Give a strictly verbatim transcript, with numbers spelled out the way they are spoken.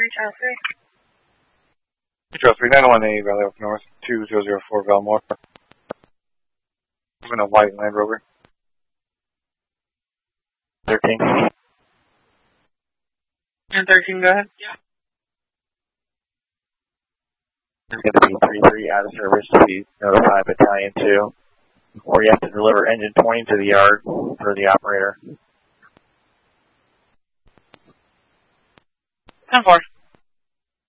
Trail three. Trail three, nine one eight, Valley Oak North, two zero zero four Belmore. I'm in a white Land Rover. thirteen. And thirteen, go ahead. Yeah. It's going to be three three out of service. Please notify Battalion two. Or you have to deliver engine twenty to the yard for the operator. ten four.